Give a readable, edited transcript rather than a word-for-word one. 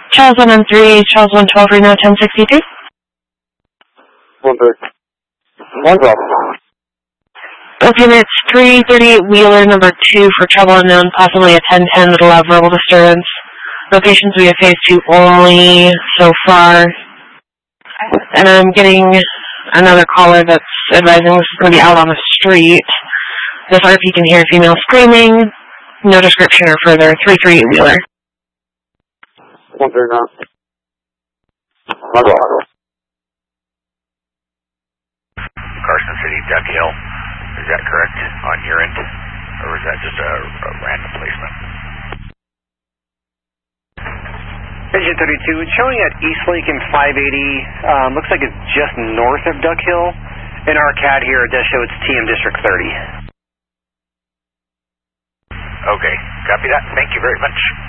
Charles 113, Charles 112, Reno 1063. 112. Okay, it's 338 Wheeler, number 2 for trouble unknown, possibly a 1010 that'll have verbal disturbance. Locations we have phase 2 only so far. And I'm getting another caller that's advising this is going to be out on the street. This RP can hear female screaming. No description or further. 338 Wheeler. 139. Carson City, Duck Hill. Is that correct on your end? Or is that just a random placement? Engine 32, it's showing at East Lincoln 580. Looks like it's just north of Duck Hill. In our CAD here, it does show it's TM District 30. Okay, copy that. Thank you very much.